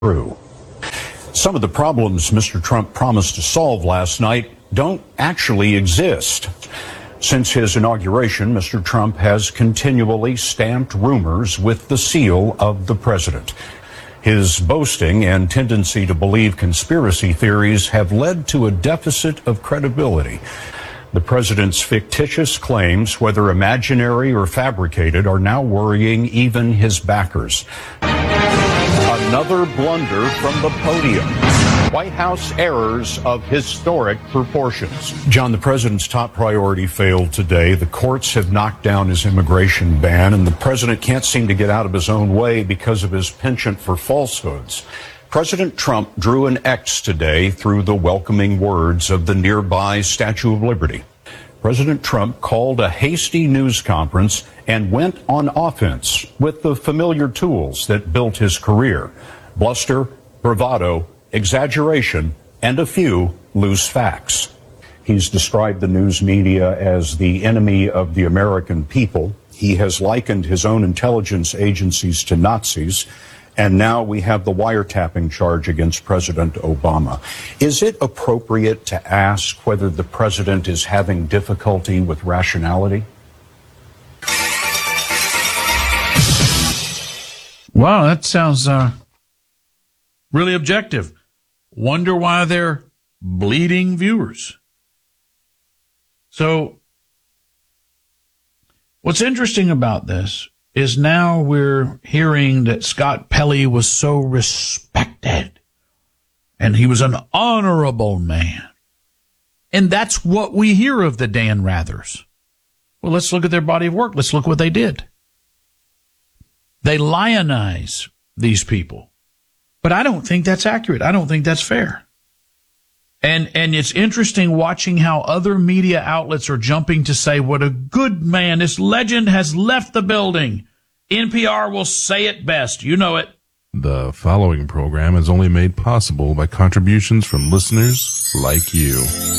True. Some of the problems Mr. Trump promised to solve last night don't actually exist. Since his inauguration, Mr. Trump has continually stamped rumors with the seal of the president. His boasting and tendency to believe conspiracy theories have led to a deficit of credibility. The president's fictitious claims, whether imaginary or fabricated, are now worrying even his backers. Another blunder from the podium. White House errors of historic proportions. John, the president's top priority failed today. The courts have knocked down his immigration ban, and the president can't seem to get out of his own way because of his penchant for falsehoods. President Trump drew an X today through the welcoming words of the nearby Statue of Liberty. President Trump called a hasty news conference and went on offense with the familiar tools that built his career: bluster, bravado, exaggeration, and a few loose facts. He's described the news media as the enemy of the American people. He has likened his own intelligence agencies to Nazis. And now we have the wiretapping charge against President Obama. Is it appropriate to ask whether the president is having difficulty with rationality? Wow, that sounds really objective. Wonder why they're bleeding viewers. So, what's interesting about this is now we're hearing that Scott Pelley was so respected and he was an honorable man. And that's what we hear of the Dan Rathers. Well, let's look at their body of work. Let's look what they did. They lionize these people. But I don't think that's accurate. I don't think that's fair. And it's interesting watching how other media outlets are jumping to say what a good man, this legend has left the building. NPR will say it best. You know it. The following program is only made possible by contributions from listeners like you.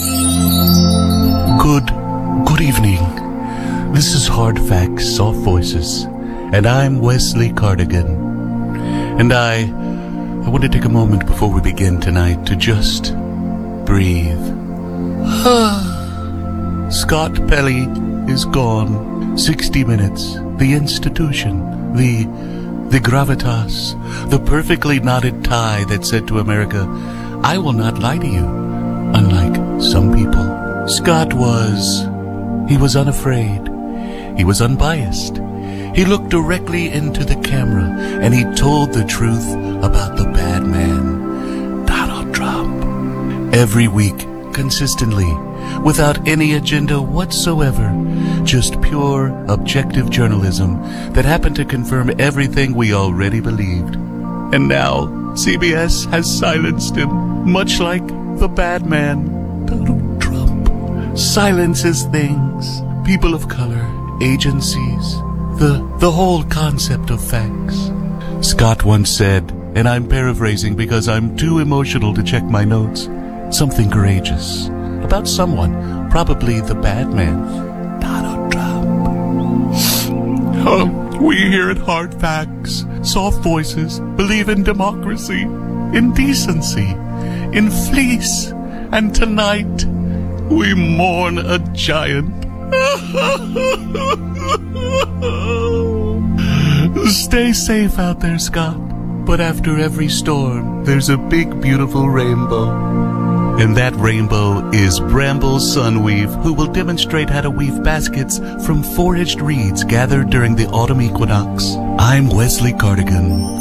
Good evening. This is Hard Facts, Soft Voices, and I'm Wesley Cardigan. And I want to take a moment before we begin tonight to just breathe. Scott Pelley is gone. 60 Minutes, the institution, the gravitas, the perfectly knotted tie that said to America, I will not lie to you, unlike some people. Scott he was unafraid. He was unbiased. He looked directly into the camera and he told the truth about the bad man, Donald Trump. Every week, consistently, without any agenda whatsoever, just pure, objective journalism that happened to confirm everything we already believed. And now, CBS has silenced him, much like the bad man, Donald Trump. Silences things, people of color, agencies, the whole concept of facts. Scott once said, and I'm paraphrasing because I'm too emotional to check my notes, something courageous about someone, probably the bad man, Donald Trump. We here at Hard Facts, Soft Voices, believe in democracy, in decency, in fleece, and tonight we mourn a giant. Stay safe out there, Scott. But after every storm, there's a big, beautiful rainbow. And that rainbow is Bramble Sunweave, who will demonstrate how to weave baskets from foraged reeds gathered during the autumn equinox. I'm Wesley Cardigan.